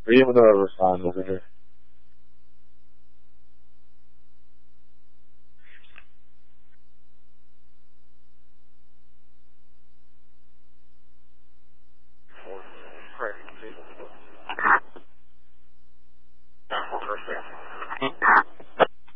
Or even though I was fine over here.